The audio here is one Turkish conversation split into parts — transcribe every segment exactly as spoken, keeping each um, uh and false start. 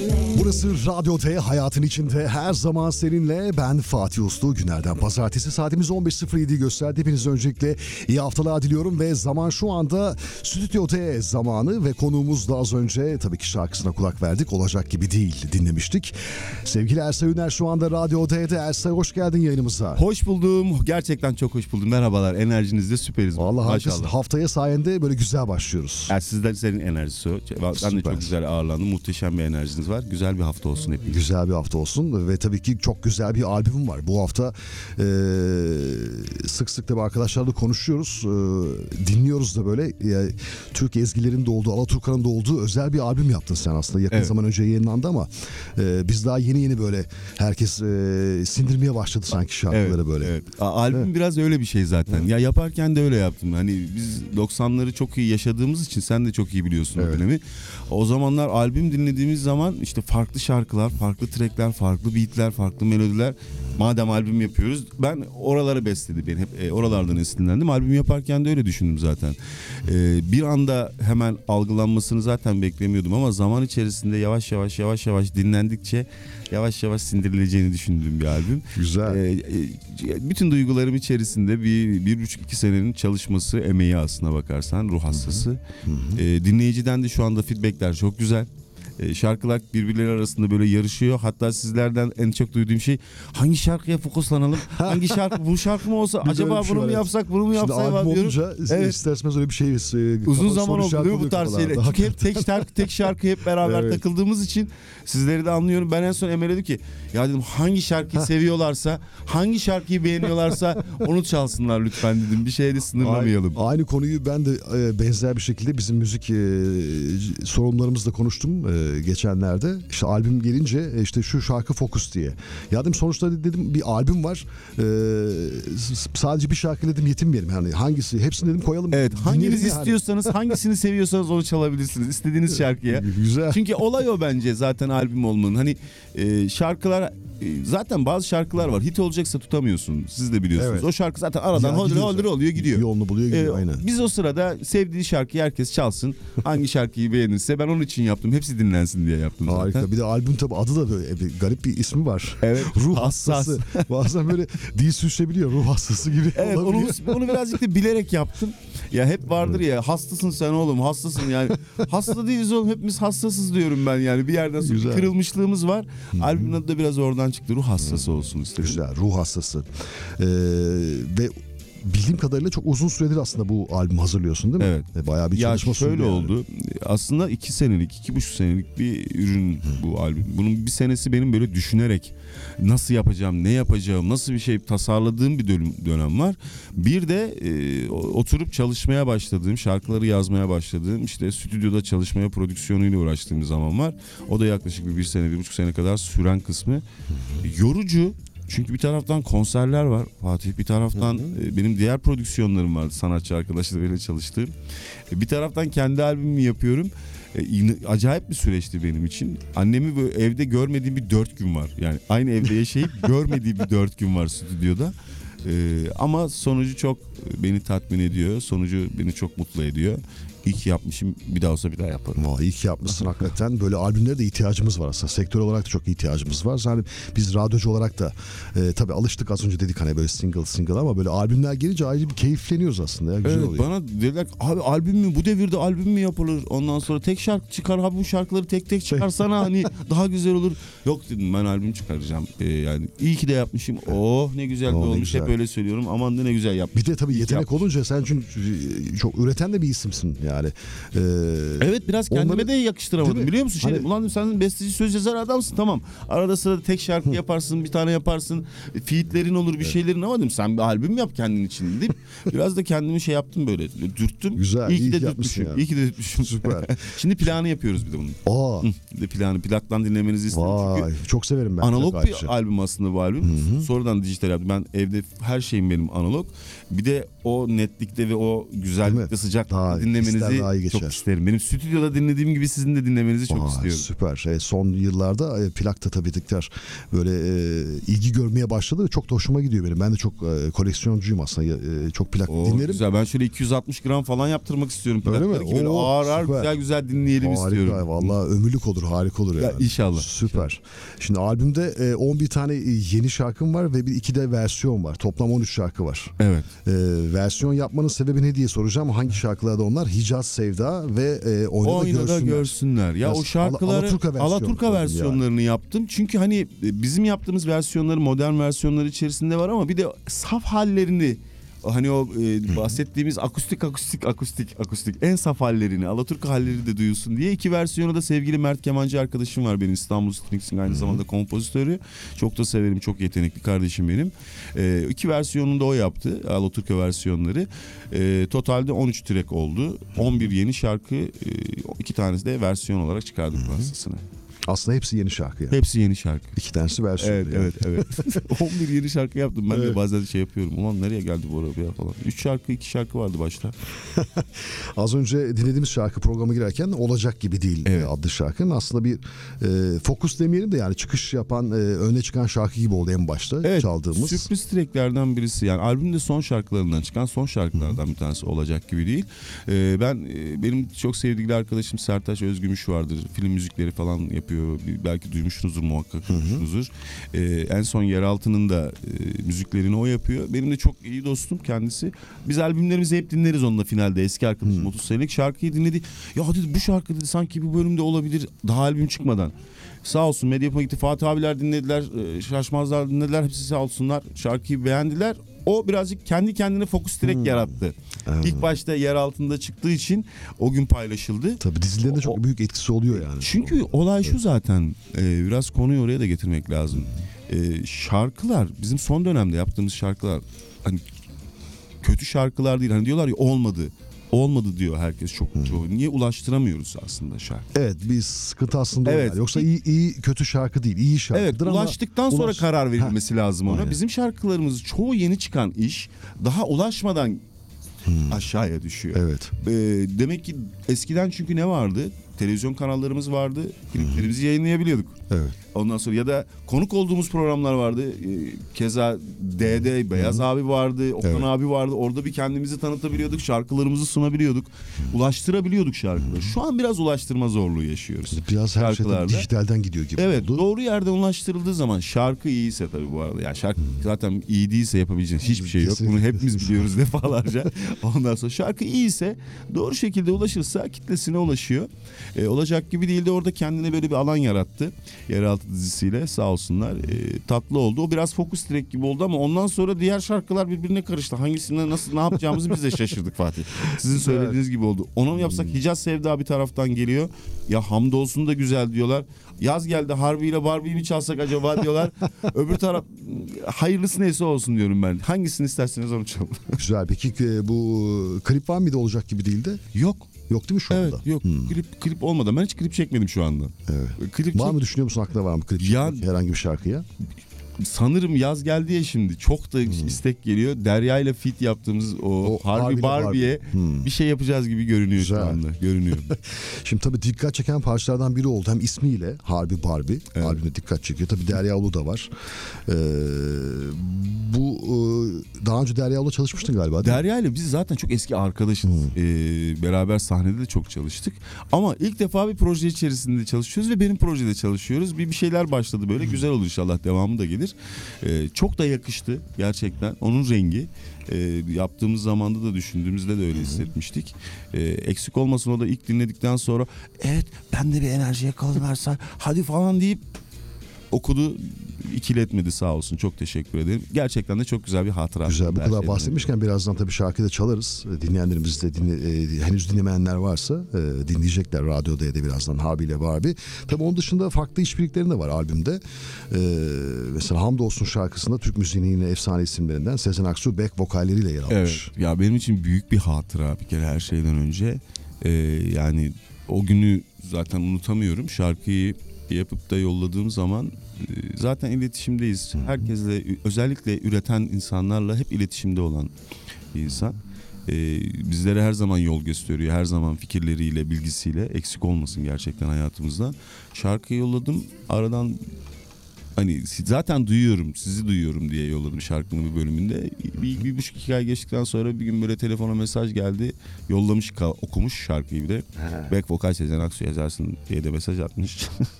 Burası Radyo T, hayatın içinde her zaman seninle. Ben Fatih Uslu. Günlerden pazartesi, saatimiz on beş sıfır yediyi gösterdi. Hepinize öncelikle iyi haftalar diliyorum ve zaman şu anda Stüdyo T zamanı ve konuğumuz da az önce tabii ki şarkısına kulak verdik. Olacak gibi değil dinlemiştik. Sevgili Ersay Üner şu anda Radyo T'de. Ersay, hoş geldin yayınımıza. Hoş buldum. Gerçekten çok hoş buldum. Merhabalar. Enerjinizde süperiz. Vallahi harikasın. Haftaya sayende böyle güzel başlıyoruz. Yani sizler, senin enerjisi o. Ben Süper. de çok güzel ağırlandım. Muhteşem bir enerjiniz var. Güzel bir hafta olsun hepiniz. Güzel bir hafta olsun ve tabii ki çok güzel bir albüm var. Bu hafta e, sık sık da arkadaşlarla konuşuyoruz. E, dinliyoruz da böyle. E, Türk ezgilerinin de olduğu, Alaturka'nın da olduğu özel bir albüm yaptın sen aslında. Yakın Evet. zaman önce yayınlandı ama e, biz daha yeni yeni böyle herkes e, sindirmeye başladı sanki şarkıları Evet, böyle. evet. A- Albüm Evet. biraz öyle bir şey zaten. Evet. Ya yaparken de öyle yaptım. Hani biz doksanları çok iyi yaşadığımız için sen de çok iyi biliyorsun Evet. o dönemi. O zamanlar albüm dinlediğimiz zaman işte farklı şarkılar, farklı trackler, farklı beatler, farklı melodiler. Madem albüm yapıyoruz, ben oraları besledi beni. Hep e, oralardan esinlendim. Albüm yaparken de öyle düşündüm zaten. E, bir anda hemen algılanmasını zaten beklemiyordum ama zaman içerisinde yavaş yavaş yavaş yavaş dinlendikçe yavaş yavaş sindirileceğini düşündüğüm bir albüm. Güzel. E, e, bütün duygularım içerisinde bir, bir buçuk iki senenin çalışması, emeği aslına bakarsan, ruh hastası. Hı hı. E, dinleyiciden de şu anda feedbackler çok güzel. E, şarkılar birbirleri arasında böyle yarışıyor. Hatta sizlerden en çok duyduğum şey, hangi şarkıya fokuslanalım? Hangi şarkı, bu şarkı mı olsa Bir de acaba öyle bir şey bunu var, mu evet. yapsak, bunu mu Şimdi yapsak albüm diyorum. olunca Evet. isterseniz öyle bir şey. E, Uzun kafa- zaman soru oldu işareti değil mi bu oluyor tarz kafalarda. şeyler? Çünkü hep tek şarkı tek şarkı hep beraber Evet. takıldığımız için sizleri de anlıyorum. Ben en son Emre dedim ki, ya dedim hangi şarkıyı seviyorlarsa, hangi şarkıyı beğeniyorlarsa onu çalsınlar lütfen dedim. Bir şeye de sınırlamayalım. Aynı, aynı konuyu ben de e, benzer bir şekilde bizim müzik e, sorumlularımızla konuştum e, geçenlerde. İşte albüm gelince e, işte şu şarkı fokus diye. Ya dedim sonuçta dedim bir albüm var. E, s- sadece bir şarkı dedim yetinmeyelim. Yani hangisi? Hepsini dedim koyalım. Evet, hanginiz dinleyelim yani. istiyorsanız, hangisini seviyorsanız onu çalabilirsiniz. İstediğiniz şarkıya. Güzel. Çünkü olay o bence zaten albüm olmanın. Hani e, şarkılar e, zaten bazı şarkılar var. Hit olacaksa tutamıyorsun. Siz de biliyorsunuz. Evet. O şarkı zaten aradan Ya holder gidiyor holder zaten. oluyor gidiyor. Yolunu buluyor gidiyor Ee, aynen. Biz o sırada sevdiği şarkıyı herkes çalsın. Hangi şarkıyı beğenirse ben onun için yaptım. Hepsi dinlensin diye yaptım zaten. Harika. Bir de albüm tabi adı da böyle bir garip bir ismi var. Evet. Ruh Hassas. hastası. Bazen böyle dil sürçebiliyor. Ruh hastası gibi Evet, onu, olabiliyor. onu birazcık da bilerek yaptım. Ya hep vardır ya, hastasın sen oğlum, hastasın yani. Hasta değiliz oğlum, hepimiz hassasız diyorum ben yani. Bir yerden sonra Güzel. bir kırılmışlığımız var. Albümün adı da biraz oradan çıktı. Ruh hastası olsun istedim. Güzel, ruh hastası. Ee, ve bildiğim kadarıyla çok uzun süredir aslında bu albüm hazırlıyorsun değil mi? Evet. Ve bayağı bir Ya çalışma şöyle sürdü yani. oldu. Aslında iki senelik, iki buçuk senelik bir ürün bu albüm. Bunun bir senesi benim böyle düşünerek nasıl yapacağım, ne yapacağım, nasıl bir şey tasarladığım bir dönem, dönem var. Bir de e, oturup çalışmaya başladığım, şarkıları yazmaya başladığım, işte stüdyoda çalışmaya, prodüksiyonuyla uğraştığım bir zaman var. O da yaklaşık bir, bir sene, bir buçuk sene kadar süren kısmı. Yorucu. Çünkü bir taraftan konserler var Fatih, bir taraftan e, benim diğer prodüksiyonlarım var, sanatçı arkadaşlarıyla çalıştığım. E, bir taraftan kendi albümümü yapıyorum. E, in- acayip bir süreçti benim için. Annemi böyle evde görmediğim bir dört gün var. Yani aynı evde yaşayıp görmediği bir dört gün var stüdyoda. E, ama sonucu çok beni tatmin ediyor. Sonucu beni çok mutlu ediyor. İyi ki yapmışım. Bir daha olsa bir daha yaparım. Vay, iyi ki yapmışsın hakikaten. Böyle albümlere de ihtiyacımız var aslında. Sektör olarak da çok ihtiyacımız var. Yani biz radyocu olarak da e, tabii alıştık, az önce dedik hani böyle single single, ama böyle albümler gelince ayrı bir keyifleniyoruz aslında ya. Güzel Evet, oluyor. bana dediler ki, abi albüm mü, bu devirde albüm mü yapılır, ondan sonra tek şarkı çıkar abi, bu şarkıları tek tek çıkarsana hani daha güzel olur. Yok dedim, ben albüm çıkaracağım. Ee, yani iyi ki de yapmışım. Oh ne güzel Oh, ne olmuş, güzel. hep öyle söylüyorum, aman da ne güzel yapmış. Bir de tabii İyi ki yetenek yapmış. olunca sen çünkü çok üreten de bir isimsin yani. Ee, Evet, biraz kendime onları- de yakıştıramadım, Değil mi? biliyor musun? Şey, Hani- ulan dedim, sen besteci söz yazar adamsın, tamam. Arada sırada tek şarkı yaparsın, bir tane yaparsın. Featlerin olur, bir şeylerin, ama dedim sen bir albüm yap kendin için deyip biraz da kendimi şey yaptım, böyle dürttüm. Güzel, İyi ki iyi de ki yapmışsın dürtmüşüm. yani. İyi ki de dürtmüşüm. Süper. Şimdi planı yapıyoruz bir de bunun. Aa, Hı, bir de planı plaktan dinlemenizi istedim. vay, Çünkü çok severim ben. analog plak bir ayrıca. albüm aslında bu albüm. Sonradan dijital yaptım. Ben evde her şeyim benim analog. Bir de o netlikte ve o Değil güzellikte, mi? sıcaklıkta Daha dinlemenizi dinlemenizi iyi çok geçer. isterim. Benim stüdyoda dinlediğim gibi sizin de dinlemenizi çok Aa, istiyorum. Süper. E, son yıllarda e, plakta tabii dikler böyle e, ilgi görmeye başladı. Çok da hoşuma gidiyor benim. Ben de çok e, koleksiyoncuyum aslında. E, çok plak Oo, dinlerim. güzel. Ben şöyle iki yüz altmış gram falan yaptırmak istiyorum. Öyle mi? Plakları ki böyle Oo, ağır ağır süper. güzel güzel dinleyelim Harika. istiyorum. Vallahi ömürlük olur. Harika olur yani. Ya inşallah. Süper. Şimdi albümde e, on bir tane yeni şarkım var ve bir iki de versiyon var. Toplam on üç şarkı var. Evet. E, versiyon yapmanın sebebi ne diye soracağım. Hangi şarkılarda onlar? Hicaz Sevda ve e, Oyna da Oyna da Görsünler. görsünler. Ya Biraz o şarkıları Alaturka versiyonu Alaturka koydum versiyonlarını yaptım. Çünkü hani e, bizim yaptığımız versiyonları modern versiyonları içerisinde var ama bir de saf hallerini hani o e, bahsettiğimiz akustik akustik akustik akustik en saf hallerini Alaturka halleri de duyulsun diye iki versiyonu da sevgili Mert Kemancı arkadaşım var benim İstanbul Strings'in aynı zamanda kompozitörü. Çok da severim, çok yetenekli kardeşim benim. E, iki versiyonunu da o yaptı, Alaturka versiyonları. E, totalde on üç track oldu. on bir yeni şarkı, e, iki tanesi de versiyon olarak çıkardık vasıtasını. Aslında hepsi yeni şarkı yani. Hepsi yeni şarkı. İki tanesi versiyon. Evet, yani. evet, evet. on bir yeni şarkı yaptım. Ben Evet. de bazen şey yapıyorum. Ulan nereye geldi bu arabaya falan. üç şarkı, iki şarkı vardı başta. Az önce dinlediğimiz şarkı programa girerken Olacak Gibi Değil Evet. adlı şarkının aslında bir e, fokus demeyelim de yani çıkış yapan, e, öne çıkan şarkı gibi oldu en başta Evet, çaldığımız. sürpriz tracklerden birisi. Yani albümde son şarkılarından çıkan son şarkılardan bir tanesi Olacak Gibi Değil. Ee, ben e, benim çok sevdiğim arkadaşım Sertaç Özgümüş vardır. Film müzikleri falan yapıyor. Belki duymuşsunuzdur, muhakkak duymuşsunuzdur. Ee, en son Yeraltı'nın da e, müziklerini o yapıyor. Benim de çok iyi dostum kendisi. Biz albümlerimizi hep dinleriz onunla finalde. Eski arkadaşım otuz senelik şarkıyı dinledi. Ya dedi bu şarkı dedi sanki bu bölümde olabilir. Daha albüm çıkmadan. Sağ olsun Medyap'a gitti. Fatih abiler dinlediler. E, Şaşmazlar dinlediler. Hepsi sağ olsunlar. Şarkıyı beğendiler. O birazcık kendi kendine fokus track Hmm. yarattı. Evet. İlk başta yer altında çıktığı için o gün paylaşıldı. Tabii dizilerinde çok O- büyük etkisi oluyor yani. Çünkü olay şu zaten, e, biraz konuyu oraya da getirmek lazım. E, şarkılar, bizim son dönemde yaptığımız şarkılar hani kötü şarkılar değil. Hani diyorlar ya olmadı. Olmadı diyor herkes çok çoğu. Niye ulaştıramıyoruz aslında şarkı? Evet, bir sıkıntı aslında o Evet. yani. Yoksa iyi, iyi kötü şarkı değil, iyi şarkıdır Evet, ama ulaştıktan sonra ulaş- karar verilmesi lazım ona. aynen. Bizim şarkılarımız çoğu yeni çıkan iş daha ulaşmadan aşağıya düşüyor. Evet. Ee, demek ki eskiden çünkü ne vardı? Televizyon kanallarımız vardı. Kliplerimizi yayınlayabiliyorduk. Evet. Ondan sonra ya da konuk olduğumuz programlar vardı. Ee, keza D'de Beyaz abi vardı, Okan Evet. abi vardı. Orada bir kendimizi tanıtabiliyorduk, şarkılarımızı sunabiliyorduk. Ulaştırabiliyorduk şarkıları. Şu an biraz ulaştırma zorluğu yaşıyoruz. Biraz her şeyden Şarkılarda. dijitalden gidiyor gibi Evet, oldu. doğru yerden ulaştırıldığı zaman şarkı iyiyse tabii bu arada. Yani şarkı zaten iyi değilse yapabileceğiniz hiçbir şey yok. Bunu Kesinlikle. hepimiz biliyoruz defalarca. Ondan sonra şarkı iyiyse doğru şekilde ulaşırsa kitlesine ulaşıyor. Ee, olacak gibi değil de orada kendine böyle bir alan yarattı. Yeraltı dizisiyle sağ olsunlar. Ee, tatlı oldu. O biraz focus track gibi oldu ama ondan sonra diğer şarkılar birbirine karıştı. Hangisinde nasıl ne yapacağımızı biz de şaşırdık Fatih. Sizin söylediğiniz gibi oldu. Onu mu yapsak? Hicaz Sevda bir taraftan geliyor. Ya hamdolsun da güzel diyorlar. Yaz geldi Harbi ile Barbie'yi mi çalsak acaba diyorlar. Öbür taraf hayırlısı neyse olsun diyorum ben. Hangisini isterseniz onu çalın. Güzel. Peki e, bu klip var mıydı Olacak Gibi değil de? Yok. Yok değil mi şu Evet anda? yok. Klip klip olmadı. Ben hiç klip çekmedim şu anda. Evet. Klip Var çek- mı, düşünüyor musun, aklına var mı klip Ya- çekmek herhangi bir şarkıya? sanırım yaz geldi ya şimdi. Çok da istek geliyor. Derya ile fit yaptığımız o, O Harbi Harbi ile Barbie'ye Hmm. bir şey yapacağız gibi görünüyor Güzel. şu anda. Görünüyor. Şimdi tabii dikkat çeken parçalardan biri oldu. Hem ismiyle Harbi Barbie. Evet. Albümde dikkat çekiyor. Tabii Derya Ulu da var. Ee, bu e, daha önce Derya Ulu'la çalışmıştın galiba değil mi? Derya ile biz zaten çok eski arkadaşız. Ee, beraber sahnede de çok çalıştık. Ama ilk defa bir proje içerisinde çalışıyoruz ve benim projede çalışıyoruz. Bir bir şeyler başladı böyle. Güzel olur inşallah. Devamı da gelir. Ee, çok da yakıştı gerçekten. Onun rengi. Ee, yaptığımız zamanda da düşündüğümüzde de öyle hissetmiştik. Ee, eksik olmasın, o da ilk dinledikten sonra evet ben de bir enerjiye kaldım Ersel hadi falan deyip okudu, ikiletmedi sağ olsun. Çok teşekkür ederim. Gerçekten de çok güzel bir hatıra. Güzel. Bu Her kadar şeyden bahsetmişken birazdan tabii şarkıyı da çalarız. Dinleyenlerimiz de dinle, e, henüz dinlemeyenler varsa e, dinleyecekler radyoda ya da birazdan Harbi ile Barbie. Tabii onun dışında farklı işbirlikleri de var albümde. E, mesela Hamdolsun şarkısında Türk müziğinin yine efsane isimlerinden Sezen Aksu back vokalleriyle yer almış. Evet. Ya benim için büyük bir hatıra bir kere her şeyden önce. Ee, yani o günü zaten unutamıyorum. Şarkıyı yapıp da yolladığım zaman e, zaten iletişimdeyiz. Herkesle, özellikle üreten insanlarla hep iletişimde olan bir insan. Ee, bizlere her zaman yol gösteriyor. Her zaman fikirleriyle, bilgisiyle eksik olmasın gerçekten hayatımızda. Şarkıyı yolladım. Aradan hani zaten duyuyorum, sizi duyuyorum diye yolladım şarkının bir bölümünde. Bir, bir buçuk iki ay geçtikten sonra bir gün böyle telefona mesaj geldi. Yollamış, okumuş şarkıyı bir de. He. Back vokal Sezen Aksu yazarsın diye de mesaj atmış.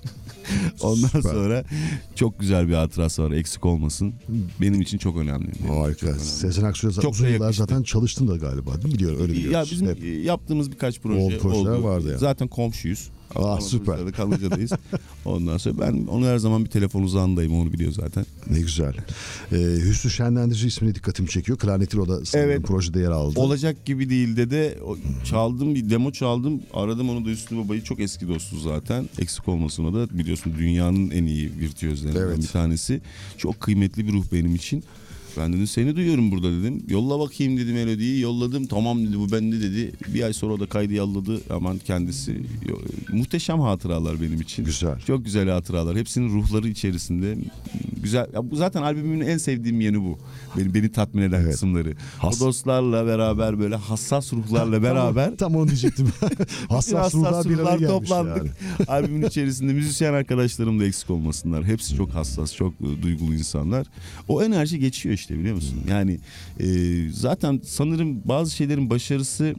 Ondan Süper. Sonra çok güzel bir hatırası var, eksik olmasın. Benim için çok önemli. Harika. Sezen Aksu'yla uzun yıllar zaten çalıştın da galiba, değil mi? Biliyorum, öyle biliyoruz. Ya bizim Hep. yaptığımız birkaç proje Old projeler oldu. Vardı yani. Zaten komşuyuz. Aa, süper. Kalıca'dayız. Ondan sonra ben onu her zaman bir telefon uzağındayım, onu biliyor zaten. Ne güzel. Ee, Hüsnü Şenlendirici ismini dikkatimi çekiyor. Klarnetli o da evet. projede yer aldı. Olacak gibi değilde de çaldım, bir demo çaldım. Aradım onu da, Hüsnü Baba'yı, çok eski dostuz zaten. Eksik olmasın, o da biliyorsun dünyanın en iyi virtüözlerinden evet. bir tanesi. Çok kıymetli bir ruh benim için. Ben dedim seni duyuyorum burada dedim. Yolla bakayım dedi melodiyi. Yolladım, tamam dedi, bu bende dedi. Bir ay sonra o da kaydı yolladı. Aman kendisi. Muhteşem hatıralar benim için. Güzel. Çok güzel hatıralar. Hepsinin ruhları içerisinde. Güzel. Ya bu zaten albümün en sevdiğim yanı bu. Beni beni tatmin eden evet. kısımları. Has... O dostlarla beraber, böyle hassas ruhlarla beraber. tam, tam onu diyecektim. hassas, hassas ruhlar, ruhlar toplandık. Yani. Albümün içerisinde müzisyen arkadaşlarım da eksik olmasınlar. Hepsi çok hassas, çok duygulu insanlar. O enerji geçiyor işte, biliyor musun? Yani e, zaten sanırım bazı şeylerin başarısı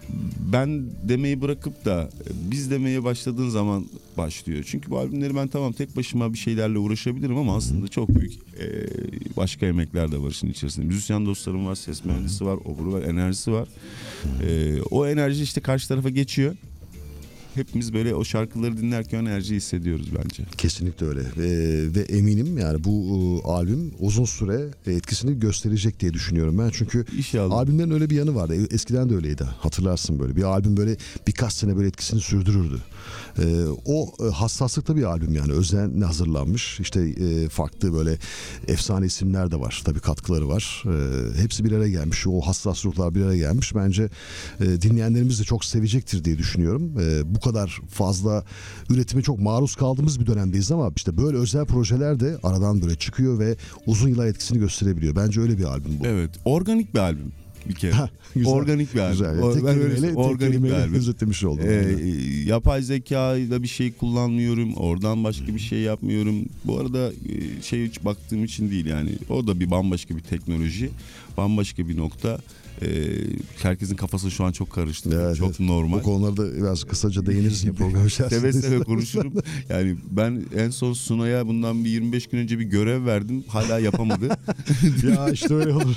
ben demeyi bırakıp da biz demeye başladığın zaman başlıyor. Çünkü bu albümleri ben tamam tek başıma bir şeylerle uğraşabilirim ama aslında çok büyük e, başka emekler de var işin içerisinde. Müzisyen dostlarım var, ses mühendisi var, oburu var, enerjisi var. E, o enerji işte karşı tarafa geçiyor. Hepimiz böyle o şarkıları dinlerken enerjiyi hissediyoruz bence. Kesinlikle öyle. Ee, ve eminim yani bu e, albüm uzun süre etkisini gösterecek diye düşünüyorum ben. Çünkü İnşallah. Albümlerin öyle bir yanı vardı. Eskiden de öyleydi. Hatırlarsın böyle. Bir albüm böyle birkaç sene böyle etkisini sürdürürdü. Ee, o e, hassaslıkta bir albüm yani. Özenle hazırlanmış. İşte e, farklı böyle efsane isimler de var. Tabii katkıları var. E, hepsi bir araya gelmiş. O hassas ruhlar bir araya gelmiş. Bence e, dinleyenlerimiz de çok sevecektir diye düşünüyorum. E, bu kadar fazla üretime çok maruz kaldığımız bir dönemdeyiz ama işte böyle özel projeler de aradan böyle çıkıyor ve uzun yıllar etkisini gösterebiliyor. Bence öyle bir albüm bu. Evet, organik bir albüm bir kere. Ha, güzel, organik bir albüm. Güzel. O, tek ben kelimeyle, öyle, organik tek bir albüm. Özetlemiş oldum. Ee, yapay zekayla bir şey kullanmıyorum. Oradan başka bir şey yapmıyorum. Bu arada şey hiç baktığım için değil yani. O da bir bambaşka bir teknoloji. Bambaşka bir nokta. Ee, herkesin kafası şu an çok karıştı. Evet, çok evet. Normal. Bu konularda biraz kısaca değiniriz ya program içerisinde. Seve seve konuşurum. Yani ben en son Sunay'a bundan bir yirmi beş gün önce bir görev verdim. Hala yapamadı. Ya işte öyle olur.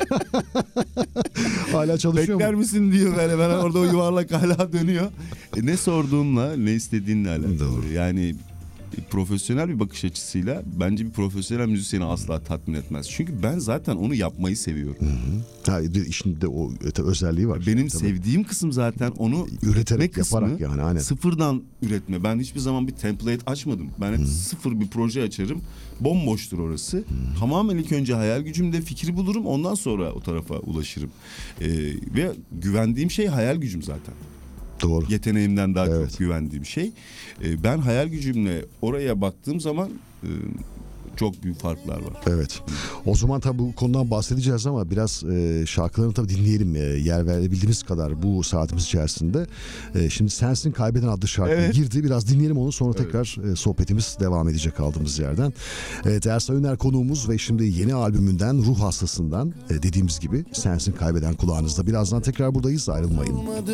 Hala çalışıyor Bekler mu? Bekler misin diyor böyle. Ben orada o yuvarlak hala dönüyor. E, ne sorduğunla, ne istediğinle alakalı. Doğru. Yani profesyonel bir bakış açısıyla bence bir profesyonel müzisyeni asla tatmin etmez. Çünkü ben zaten onu yapmayı seviyorum. Hı hı. Ha, işin de o özelliği var. Benim tabii. Sevdiğim kısım zaten onu üreterek, yaparak yani. Aynen. Sıfırdan üretme. Ben hiçbir zaman bir template açmadım. Ben hep hı. sıfır bir proje açarım. Bomboştur orası. Hı. Tamamen ilk önce hayal gücümde fikri bulurum. Ondan sonra o tarafa ulaşırım. Ee, ve güvendiğim şey hayal gücüm zaten. Doğru. Yeteneğimden daha evet. çok güvendiğim şey. Ee, ben hayal gücümle oraya baktığım zaman e, çok büyük farklar var. Evet. O zaman tabii bu konudan bahsedeceğiz ama biraz e, şarkılarını tabii dinleyelim. E, yer verebildiğimiz kadar bu saatimiz içerisinde. E, şimdi Sensin Kaybeden adlı şarkı evet. girdi. Biraz dinleyelim onu, sonra evet. tekrar e, sohbetimiz devam edecek kaldığımız yerden. Evet, Ersan Üner konuğumuz ve şimdi yeni albümünden Ruh Hastasından e, dediğimiz gibi Sensin Kaybeden kulağınızda. Birazdan tekrar buradayız. Ayrılmayın.